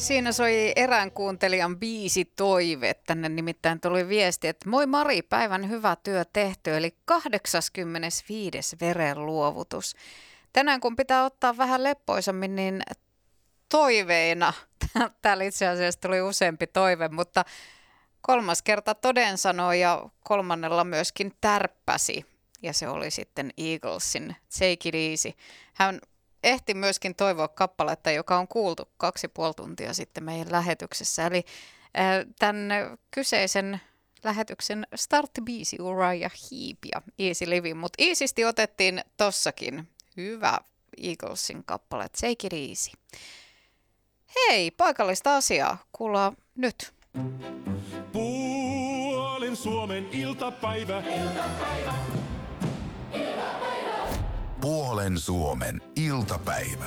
Siinä soi erään kuuntelijan biisitoive. Tänne nimittäin tuli viesti, että moi Mari, päivän hyvä työ tehty, eli 85. verenluovutus. Tänään kun pitää ottaa vähän leppoisammin, niin toiveina, täällä itse asiassa tuli useampi toive, mutta 3. kerta toden sanoi ja 3. myöskin tärppäsi. Ja se oli sitten Eaglesin Take It Easy. Hän ehti myöskin toivoa kappaletta, joka on kuultu 2,5 tuntia sitten meidän lähetyksessä. Eli tämän kyseisen lähetyksen starttibiisi Uriah Heep ja Easy Living. Mutta iisisti otettiin tossakin hyvä Eaglesin kappale Take It Easy. Hei, paikallista asiaa kuullaan nyt. Puolen Suomen iltapäivä. Puolen Suomen iltapäivä.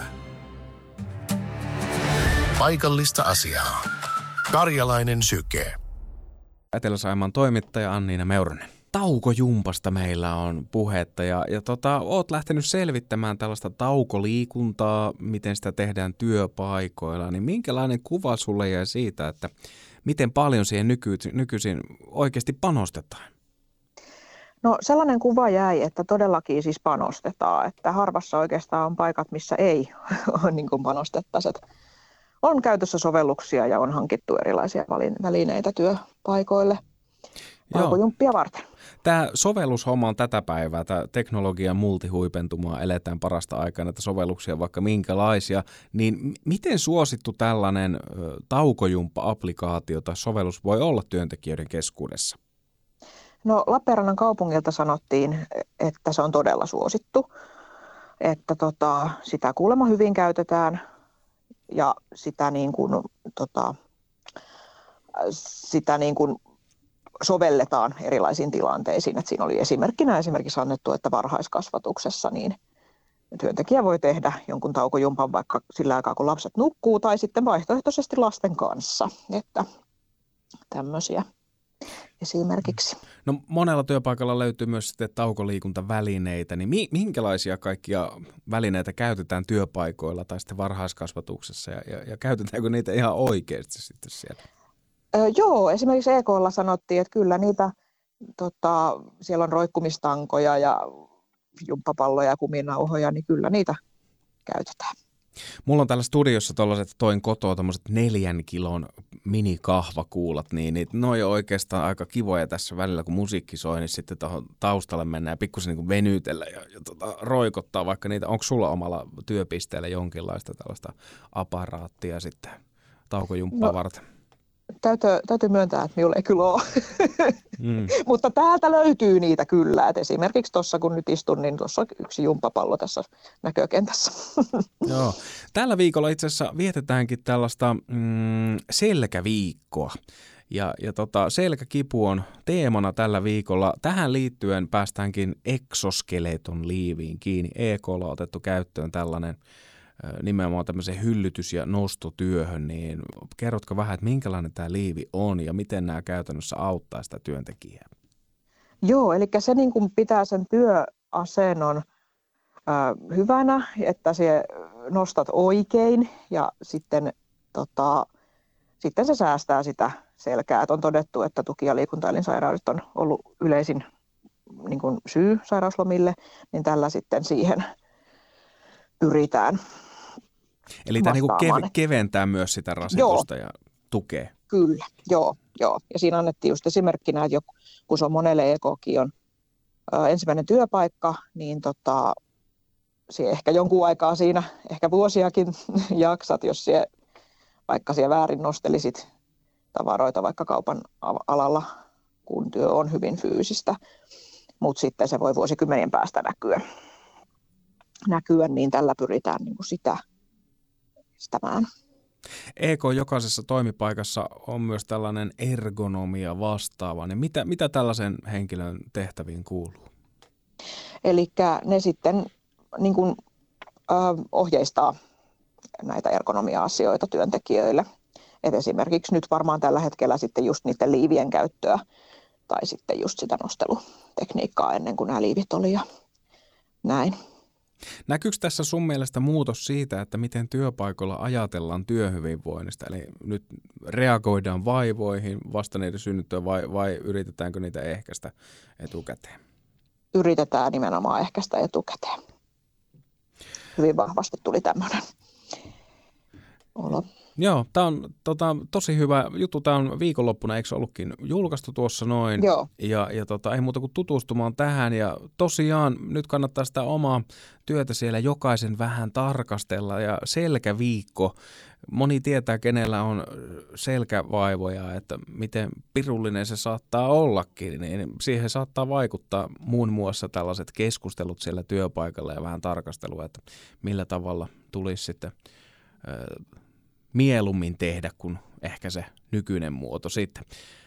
Paikallista asiaa. Karjalainen Syke. Etelä-Saimaan toimittaja Anniina Meuronen. Taukojumpasta meillä on puhetta ja oot lähtenyt selvittämään tällaista taukoliikuntaa, miten sitä tehdään työpaikoilla. Niin minkälainen kuva sulle jäi siitä, että miten paljon siihen nykyisin oikeasti panostetaan? No sellainen kuva jäi, että todellakin siis panostetaan, että harvassa oikeastaan on paikat, missä ei ole niin kuin panostettaisiin. On käytössä sovelluksia ja on hankittu erilaisia välineitä työpaikoille taukojumppia varten. Tämä sovellushomma on tätä päivää, tämä teknologian multihuipentumaa, eletään parasta aikaa, näitä sovelluksia on vaikka minkälaisia, niin miten suosittu tällainen taukojumppa-applikaatio tai sovellus voi olla työntekijöiden keskuudessa? No Lappeenrannan kaupungilta sanottiin, että se on todella suosittu, että sitä kuulemma hyvin käytetään ja sitä niin kuin sovelletaan erilaisiin tilanteisiin. Että siinä oli esimerkiksi annettu, että varhaiskasvatuksessa niin työntekijä voi tehdä jonkun taukojumpan vaikka sillä aikaa, kun lapset nukkuu tai sitten vaihtoehtoisesti lasten kanssa, että tämmöisiä. Esimerkiksi. No monella työpaikalla löytyy myös sitten taukoliikuntavälineitä, niin minkälaisia kaikkia välineitä käytetään työpaikoilla tai sitten varhaiskasvatuksessa ja käytetäänkö niitä ihan oikeasti sitten siellä? Joo, esimerkiksi EK:lla sanottiin, että kyllä niitä, siellä on roikkumistankoja ja jumppapalloja ja kuminauhoja, niin kyllä niitä käytetään. Mulla on täällä studiossa tuollaiset, toin kotoa tommoset 4 kilon minikahvakuulat, niin ne on jo oikeastaan aika kivoja tässä välillä, kun musiikki soi, niin sitten tuohon taustalle mennään ja pikkusen niin kuin venytellä ja roikottaa vaikka niitä. Onko sulla omalla työpisteellä jonkinlaista tällaista aparaattia sitten taukojumppaa varten? Täytyy myöntää, että minulla ei kyllä ole, mutta täältä löytyy niitä kyllä. Et esimerkiksi tuossa kun nyt istun, niin tuossa on yksi jumppapallo tässä näkökentässä. Joo. Tällä viikolla itse asiassa vietetäänkin tällaista selkäviikkoa. Ja selkäkipu on teemana tällä viikolla. Tähän liittyen päästäänkin exoskeleton liiviin kiinni. EK:lla on otettu käyttöön tällainen nimenomaan tämmöiseen hyllytys- ja nostotyöhön, niin kerrotko vähän, että minkälainen tämä liivi on ja miten nämä käytännössä auttaa sitä työntekijää? Joo, eli se niin kuin pitää sen työasennon hyvänä, että se nostat oikein ja sitten se säästää sitä selkää. Et on todettu, että tuki- ja liikuntaelinsairaudet on ollut yleisin niin kuin syy sairauslomille, niin tällä sitten siihen pyritään. Eli tämä niin keventää myös sitä rasitusta ja tukee. Kyllä, joo. Ja siinä annettiin just esimerkkinä, että kun se on monelle EK:kin on ensimmäinen työpaikka, niin se ehkä jonkun aikaa siinä, ehkä vuosiakin jaksat, jos vaikka siellä väärin nostelisit tavaroita vaikka kaupan alalla, kun työ on hyvin fyysistä, mutta sitten se voi vuosikymmenien päästä näkyä, niin tällä pyritään niin kuin sitä estämään. EK jokaisessa toimipaikassa on myös tällainen ergonomia vastaava. Niin mitä tällaisen henkilön tehtäviin kuuluu? Eli ne sitten niin kuin, ohjeistaa näitä ergonomia-asioita työntekijöille. Et esimerkiksi nyt varmaan tällä hetkellä sitten just niiden liivien käyttöä tai sitten just sitä nostelutekniikkaa ennen kuin nämä liivit oli ja näin. Näkyykö tässä sun mielestä muutos siitä, että miten työpaikoilla ajatellaan työhyvinvoinnista? Eli nyt reagoidaan vaivoihin vasta niiden synnyttyä vai yritetäänkö niitä ehkäistä etukäteen? Yritetään nimenomaan ehkäistä etukäteen. Hyvin vahvasti tuli tämmöinen olo. Joo, tämä on tosi hyvä juttu. Tämä on viikonloppuna, eikö se ollutkin julkaistu tuossa noin? Joo. Ja ei muuta kuin tutustumaan tähän. Ja tosiaan nyt kannattaa sitä omaa työtä siellä jokaisen vähän tarkastella. Ja selkäviikko, moni tietää, kenellä on selkävaivoja, että miten pirullinen se saattaa ollakin. Niin siihen saattaa vaikuttaa muun muassa tällaiset keskustelut siellä työpaikalla ja vähän tarkastelua, että millä tavalla tulisi sitten mieluummin tehdä kuin ehkä se nykyinen muoto sitten.